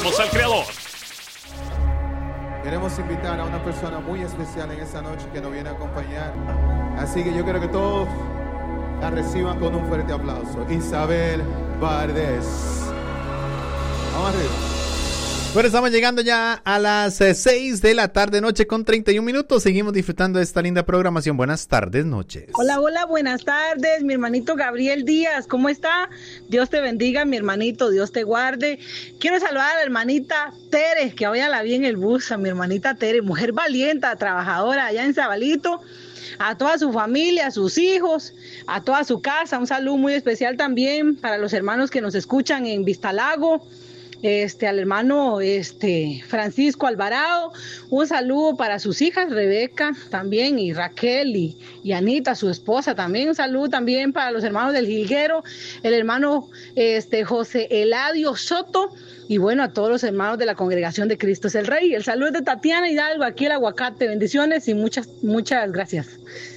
Agradecemos al Creador. Queremos invitar a una persona muy especial en esta noche que nos viene a acompañar. Así que yo quiero que todos la reciban con un fuerte aplauso. Isabel Valdés. Vamos arriba. Bueno, estamos llegando ya a las 6 de la tarde, noche con 31 minutos. Seguimos disfrutando de esta linda programación. Buenas tardes, noches. Hola, hola, buenas tardes, mi hermanito Gabriel Díaz, ¿cómo está? Dios te bendiga, mi hermanito, Dios te guarde. Quiero saludar a la hermanita Tere, que hoy la vi en el bus, a mi hermanita Tere, mujer valiente, trabajadora allá en Zabalito, a toda su familia, a sus hijos, a toda su casa. Un saludo muy especial también para los hermanos que nos escuchan en Vistalago. Al hermano Francisco Alvarado, un saludo para sus hijas Rebeca también y Raquel y Anita, su esposa también, un saludo también para los hermanos del Jilguero, el hermano José Eladio Soto y bueno, a todos los hermanos de la Congregación de Cristo es el Rey. El saludo es de Tatiana Hidalgo, aquí el Aguacate, bendiciones y muchas gracias.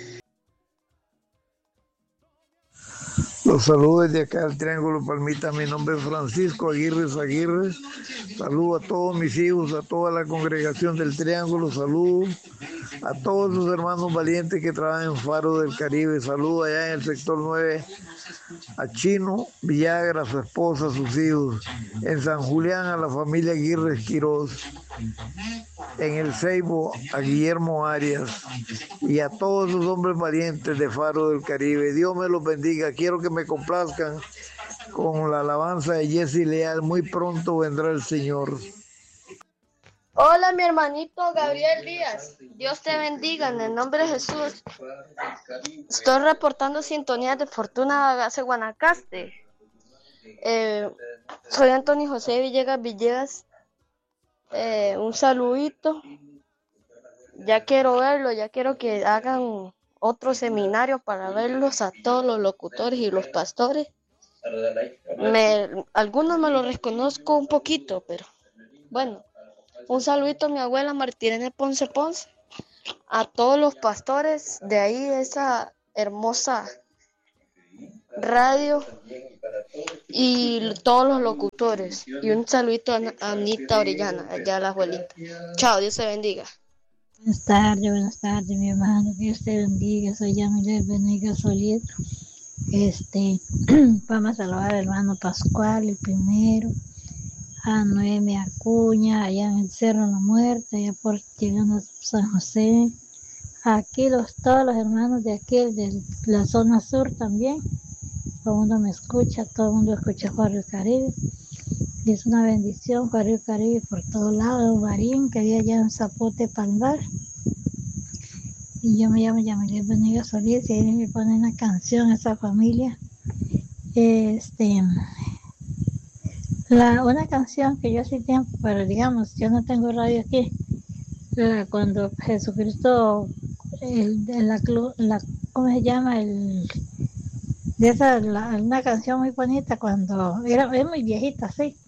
Los saludo desde acá del Triángulo Palmita. Mi nombre es Francisco Aguirre. Saludo a todos mis hijos, a toda la congregación del Triángulo. Saludo a todos los hermanos valientes que trabajan en Faro del Caribe. Saludo allá en el sector 9 a Chino Villagra, su esposa, sus hijos. En San Julián a la familia Aguirre Quiroz. En el Ceibo a Guillermo Arias y a todos los hombres valientes de Faro del Caribe. Dios me los bendiga. Quiero que me complazcan con la alabanza de Jessy Leal. Muy pronto vendrá el Señor. Hola, mi hermanito Gabriel Díaz. Dios te bendiga en el nombre de Jesús. Estoy reportando sintonías de Fortuna Bagace, Guanacaste. Soy Antonio José Villegas. Un saludito. Ya quiero verlo, ya quiero que hagan otro seminario para verlos a todos los locutores y los pastores. Algunos me los reconozco un poquito, pero bueno. Un saludito a mi abuela Martínez Ponce, a todos los pastores de ahí, de esa hermosa radio, y todos los locutores. Y un saludito a Anita Orellana, allá a la abuelita. Chao, Dios te bendiga. Buenas tardes, mi hermano. Dios te bendiga. Soy Yamilet Benega Solito. Vamos a saludar al hermano Pascual, el primero. A Noemi Acuña, allá en el Cerro de la Muerte, allá por llegando a San José. Aquí todos los hermanos de aquí, de la zona sur también. Todo el mundo me escucha, todo el mundo escucha Juárez Caribe. Y es una bendición Juárez Caribe por todos lados. Barín, que había allá en Zapote Pandar. Y yo me llamo Yamilet Benega Solís y ahí me ponen una canción a esa familia. Una canción que yo hace tiempo, pero digamos, yo no tengo radio aquí, cuando Jesucristo, ¿cómo se llama? Una canción muy bonita, es muy viejita, sí.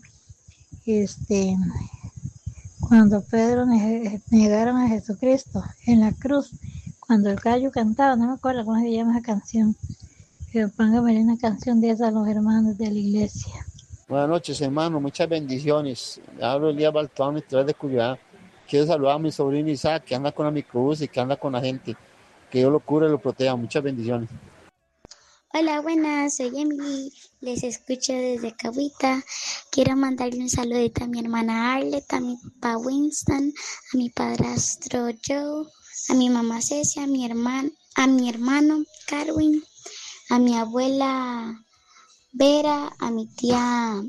Cuando Pedro negaron a Jesucristo en la cruz, cuando el gallo cantaba, no me acuerdo cómo se llama esa canción, pero póngame una canción de esa a los hermanos de la iglesia. Buenas noches, hermano. Muchas bendiciones. Hablo Elías Baltuano y de Culiacán. Quiero saludar a mi sobrino Isaac, que anda con la microbús y que anda con la gente. Que Dios lo cure y lo proteja. Muchas bendiciones. Hola, buenas. Soy Emily. Les escucho desde Cahuita. Quiero mandarle un saludito a mi hermana Arlet, a mi papá Winston, a mi padrastro Joe, a mi mamá Cecia, a mi hermano Carwin, a mi abuela Vera, a mi tía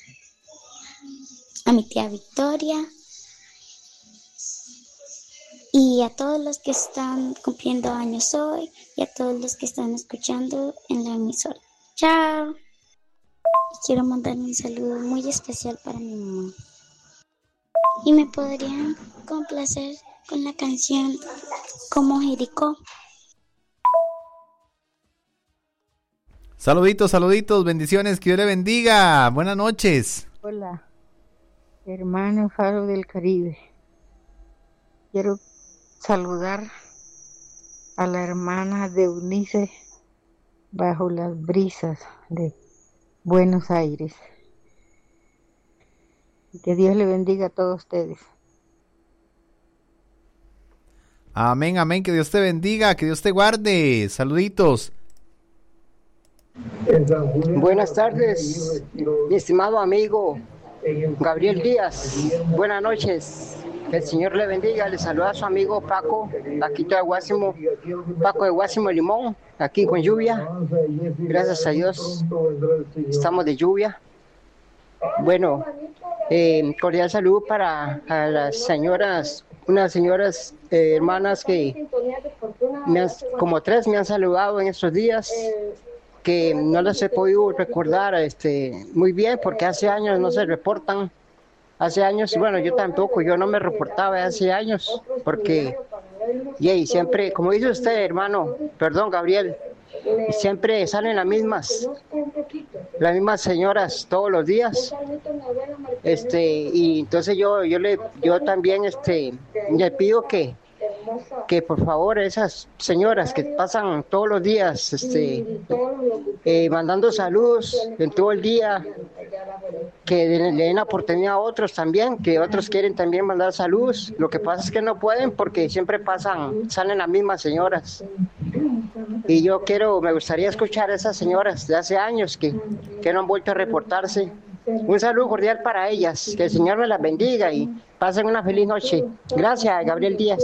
Victoria y a todos los que están cumpliendo años hoy y a todos los que están escuchando en la emisora. Chao. Y quiero mandar un saludo muy especial para mi mamá. Y me podrían complacer con la canción Como Jericó. Saluditos, bendiciones, que Dios le bendiga. Buenas noches. Hola, hermano Faro del Caribe. Quiero saludar a la hermana de Eunice bajo las brisas de Buenos Aires. Que Dios le bendiga a todos ustedes. Amén, amén, que Dios te bendiga, que Dios te guarde. Saluditos. Buenas tardes, mi estimado amigo Gabriel Díaz. Buenas noches. Que el Señor le bendiga. Le saluda a su amigo Paco, aquí de Guásimo, Paco de Guásimo Limón, aquí con lluvia. Gracias a Dios, estamos de lluvia. Bueno, cordial saludo para las señoras, unas señoras hermanas que como 3 me han saludado en estos días, que no las he podido recordar muy bien porque hace años no se reportan. Hace años, bueno, yo tampoco, yo no me reportaba hace años porque, y siempre, como dice usted, hermano, perdón, Gabriel, siempre salen las mismas señoras todos los días, y entonces yo también le pido que por favor esas señoras que pasan todos los días mandando saludos en todo el día, que le den la oportunidad a otros también, que otros quieren también mandar saludos. Lo que pasa es que no pueden porque siempre salen las mismas señoras. Y me gustaría escuchar a esas señoras de hace años que no han vuelto a reportarse. Un saludo cordial para ellas, que el Señor me las bendiga y pasen una feliz noche. Gracias, Gabriel Díaz.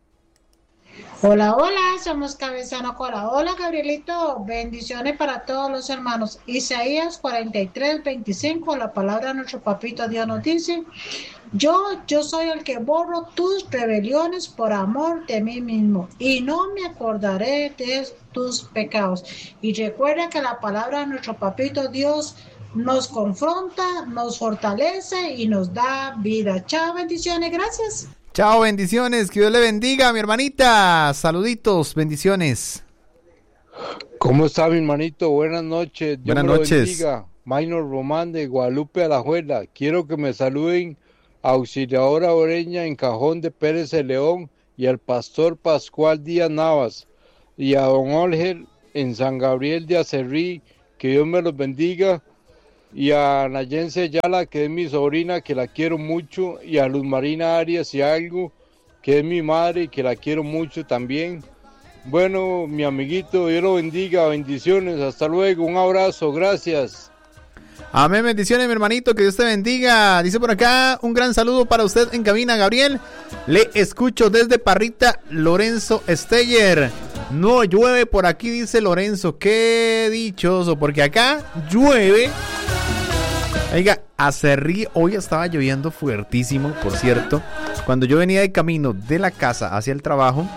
Hola, somos Cabezano Cora. Hola, Gabrielito, bendiciones para todos los hermanos. Isaías 43:25, la palabra de nuestro papito Dios nos dice: yo soy el que borro tus rebeliones por amor de mí mismo, y no me acordaré de tus pecados. Y recuerda que la palabra de nuestro papito Dios nos confronta, nos fortalece y nos da vida. Chao, bendiciones, gracias. Chao, bendiciones, que Dios le bendiga, mi hermanita. Saluditos, bendiciones. ¿Cómo está, mi hermanito? Buenas noches. Buenas noches. Bendiga. Maynor Román de Guadalupe Alajuela. Quiero que me saluden a Auxiliadora Oreña en Cajón de Pérez de León y al pastor Pascual Díaz Navas y a don Olger en San Gabriel de Acerrí. Que Dios me los bendiga. Y a Nayense Yala, que es mi sobrina, que la quiero mucho, y a Luz Marina Arias y algo, que es mi madre, que la quiero mucho también. Bueno, mi amiguito, Dios lo bendiga, bendiciones, hasta luego, un abrazo, gracias. Amén, bendiciones, mi hermanito, que Dios te bendiga. Dice por acá, un gran saludo para usted en cabina, Gabriel. Le escucho desde Parrita, Lorenzo Steyer. No llueve por aquí, dice Lorenzo, qué dichoso, porque acá llueve. Oiga, Acerrí hoy estaba lloviendo fuertísimo, por cierto. Cuando yo venía de camino de la casa hacia el trabajo,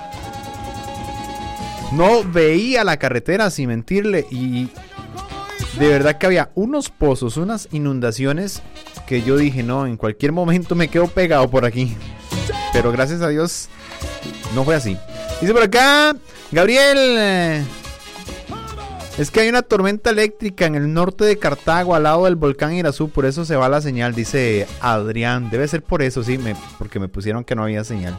no veía la carretera, sin mentirle, y de verdad que había unos pozos, unas inundaciones que yo dije, no, en cualquier momento me quedo pegado por aquí. Pero gracias a Dios no fue así. Dice por acá, Gabriel, es que hay una tormenta eléctrica en el norte de Cartago, al lado del volcán Irazú, por eso se va la señal, dice Adrián. Debe ser por eso, sí, porque me pusieron que no había señal.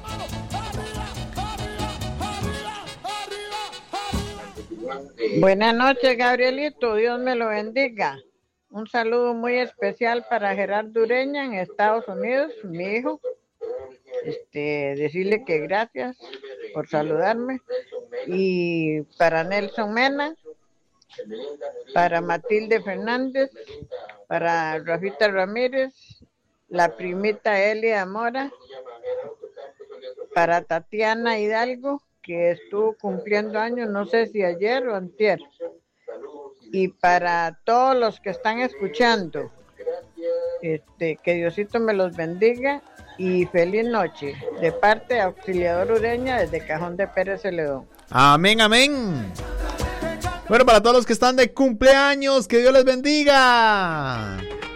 Buenas noches, Gabrielito, Dios me lo bendiga. Un saludo muy especial para Gerardo Ureña en Estados Unidos, mi hijo. Decirle que gracias por saludarme. Y para Nelson Mena, para Matilde Fernández, para Rafita Ramírez, la primita Elia Mora, para Tatiana Hidalgo, que estuvo cumpliendo años, no sé si ayer o antier, y para todos los que están escuchando, que Diosito me los bendiga y feliz noche, de parte de Auxiliador Ureña desde Cajón de Pérez de León. Amén, amén. Bueno, para todos los que están de cumpleaños, que Dios les bendiga.